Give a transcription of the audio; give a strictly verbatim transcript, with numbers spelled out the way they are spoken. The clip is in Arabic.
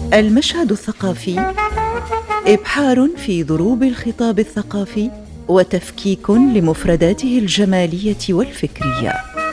المشهد الثقافي إبحار في ضروب الخطاب الثقافي وتفكيك لمفرداته الجمالية والفكرية.